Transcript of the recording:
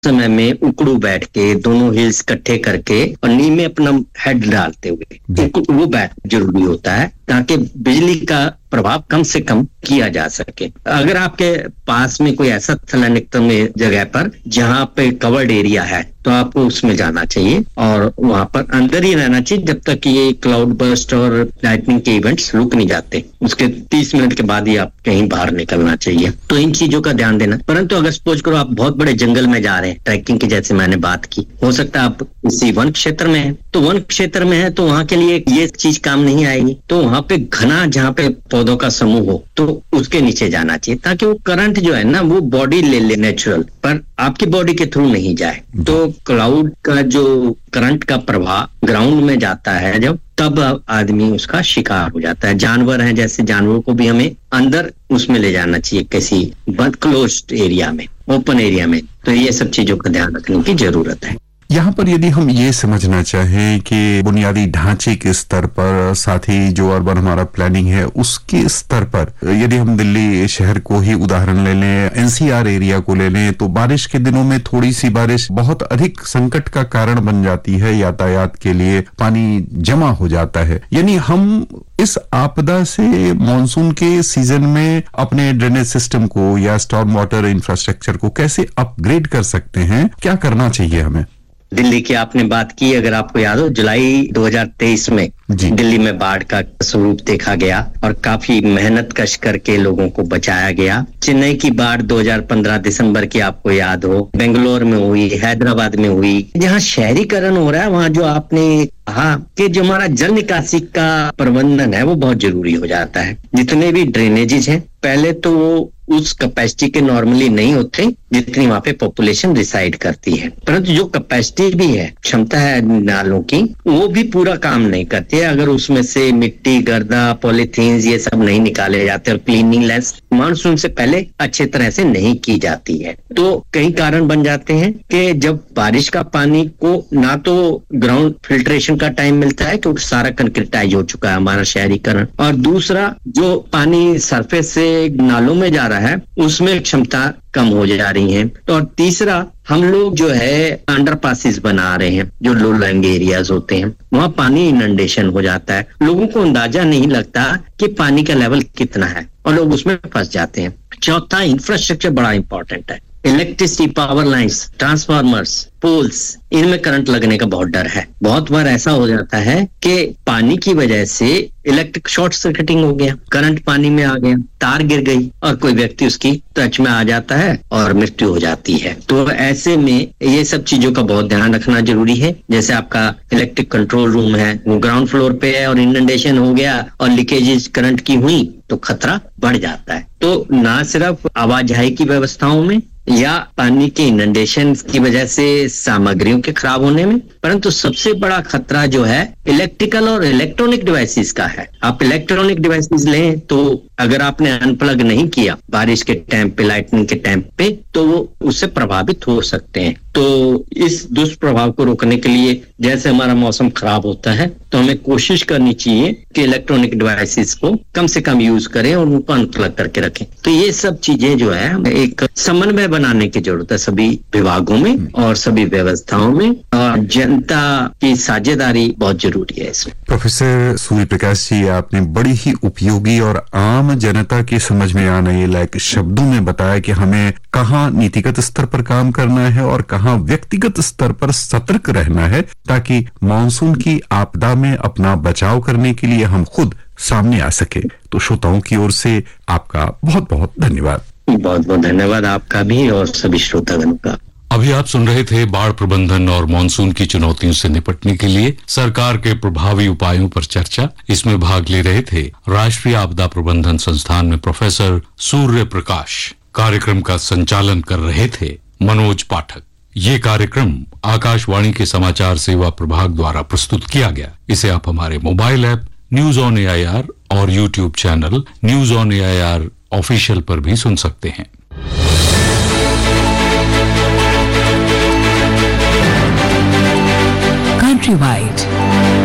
समय में उकड़ू बैठ के दोनों हिल्स इकट्ठे करके और नी में अपना हेड डालते हुए वो बैठ जरूरी होता है ताकि बिजली का प्रभाव कम से कम किया जा सके। अगर आपके पास में कोई ऐसा थलनिकतम जगह पर जहां पे कवर्ड एरिया है तो आपको उसमें जाना चाहिए और वहां पर अंदर ही रहना चाहिए जब तक ये क्लाउड बर्स्ट और लाइटनिंग के इवेंट्स रुक नहीं जाते। उसके 30 मिनट के बाद ही आप कहीं बाहर निकलना चाहिए। तो इन चीजों का ध्यान देना। परंतु अगर सपोज करो आप बहुत बड़े जंगल में जा रहे हैं, ट्रैकिंग की जैसे मैंने बात की, हो सकता है आप इसी वन क्षेत्र में है, तो वन क्षेत्र में है तो वहां के लिए ये चीज काम नहीं आएगी। तो वहां पे घना जहाँ पे पौधों का समूह हो तो उसके नीचे जाना चाहिए ताकि वो करंट जो है ना वो बॉडी ले ले नेचुरल, पर आपकी बॉडी के थ्रू नहीं जाए। तो क्लाउड का जो करंट का प्रभाव ग्राउंड में जाता है जब, तब आदमी उसका शिकार हो जाता है। जानवर हैं, जैसे जानवरों को भी हमें अंदर उसमें ले जाना चाहिए किसी बंद क्लोज्ड एरिया में, ओपन एरिया में। तो ये सब चीजों का ध्यान रखने की जरूरत है। यहाँ पर यदि हम ये समझना चाहें कि बुनियादी ढांचे के स्तर पर, साथ ही जो अर्बन हमारा प्लानिंग है उसके स्तर पर, यदि हम दिल्ली शहर को ही उदाहरण ले लें, एनसीआर एरिया को ले लें, तो बारिश के दिनों में थोड़ी सी बारिश बहुत अधिक संकट का कारण बन जाती है। यातायात के लिए पानी जमा हो जाता है। यानी हम इस आपदा से मॉनसून के सीजन में अपने ड्रेनेज सिस्टम को या स्टॉर्म वाटर इंफ्रास्ट्रक्चर को कैसे अपग्रेड कर सकते हैं? क्या करना चाहिए हमें? दिल्ली की आपने बात की, अगर आपको याद हो जुलाई 2023 में दिल्ली में बाढ़ का स्वरूप देखा गया और काफी मेहनत कश करके लोगों को बचाया गया। चेन्नई की बाढ़ 2015 दिसंबर की आपको याद हो, बेंगलोर में हुई, हैदराबाद में हुई। जहाँ शहरीकरण हो रहा है वहाँ जो आपने कहा कि जो हमारा जल निकासी का प्रबंधन है वो बहुत जरूरी हो जाता है। जितने भी ड्रेनेजेस हैं पहले तो वो उस कैपेसिटी के नॉर्मली नहीं होते जितनी वहां पे पॉपुलेशन रिसाइड करती है, परंतु जो कैपेसिटी भी है, क्षमता है नालों की, वो भी पूरा काम नहीं करती है अगर उसमें से मिट्टी, गर्दा, पॉलीथीन्स ये सब नहीं निकाले जाते और क्लीनिंगनेस मानसून से पहले अच्छे तरह से नहीं की जाती है। तो कई कारण बन जाते हैं कि जब बारिश का पानी को ना तो ग्राउंड फिल्ट्रेशन का टाइम मिलता है क्योंकि सारा कंक्रीटाइज हो चुका है हमारा शहरीकरण, और दूसरा जो पानी सरफेस से नालों में जा रहा है उसमें क्षमता कम हो जा रही है। तो और तीसरा हम लोग जो है अंडरपासेस बना रहे हैं जो लो लाइंग एरियाज होते हैं, वहां पानी इनंडेशन हो जाता है। लोगों को अंदाजा नहीं लगता कि पानी का लेवल कितना है और लोग उसमें फंस जाते हैं। चौथा, इंफ्रास्ट्रक्चर बड़ा इंपॉर्टेंट है। Electricity, power lines, transformers, poles, इनमें करंट लगने का बहुत डर है। बहुत बार ऐसा हो जाता है कि पानी की वजह से इलेक्ट्रिक शॉर्ट सर्किटिंग हो गया, करंट पानी में आ गया, तार गिर गई और कोई व्यक्ति उसकी टच में आ जाता है और मृत्यु हो जाती है। तो ऐसे में ये सब चीजों का बहुत ध्यान रखना जरूरी है। जैसे आपका इलेक्ट्रिक कंट्रोल रूम है, वो ग्राउंड फ्लोर पे है और इनंडेशन हो गया और लीकेजेस करंट की हुई तो खतरा बढ़ जाता है। तो ना सिर्फ आवाजाही की व्यवस्थाओं में या पानी के इनंडेशन की वजह से सामग्रियों के खराब होने में, परंतु सबसे बड़ा खतरा जो है इलेक्ट्रिकल और इलेक्ट्रॉनिक डिवाइसेस का है। आप इलेक्ट्रॉनिक डिवाइसेस लें तो अगर आपने अनप्लग नहीं किया बारिश के टाइम पे, लाइटनिंग के टाइम पे, तो वो उससे प्रभावित हो सकते हैं। तो इस दुष्प्रभाव को रोकने के लिए जैसे हमारा मौसम खराब होता है तो हमें कोशिश करनी चाहिए कि इलेक्ट्रॉनिक डिवाइसेस को कम से कम यूज करें और उनको अनप्लग करके रखें। तो ये सब चीजें जो है एक समन्वय बनाने की जरूरत है सभी विभागों में और सभी व्यवस्थाओं में, और जनता की साझेदारी बहुत जरूरी है इसमें। प्रोफेसर सूर्य प्रकाश जी, आपने बड़ी ही उपयोगी और आम जनता की समझ में आने लायक शब्दों में बताया कि हमें कहाँ नीतिगत स्तर पर काम करना है और कहाँ व्यक्तिगत स्तर पर सतर्क रहना है ताकि मानसून की आपदा में अपना बचाव करने के लिए हम खुद सामने आ सके। तो श्रोताओं की ओर से आपका बहुत बहुत धन्यवाद। बहुत बहुत धन्यवाद आपका भी और सभी श्रोतागणों का। अभी आप सुन रहे थे बाढ़ प्रबंधन और मानसून की चुनौतियों से निपटने के लिए सरकार के प्रभावी उपायों पर चर्चा। इसमें भाग ले रहे थे राष्ट्रीय आपदा प्रबंधन संस्थान में प्रोफेसर सूर्य प्रकाश। कार्यक्रम का संचालन कर रहे थे मनोज पाठक। ये कार्यक्रम आकाशवाणी के समाचार सेवा प्रभाग द्वारा प्रस्तुत किया गया। इसे आप हमारे mobile app news on AIR और YouTube channel news on AIR official पर भी सुन सकते हैं। Countrywide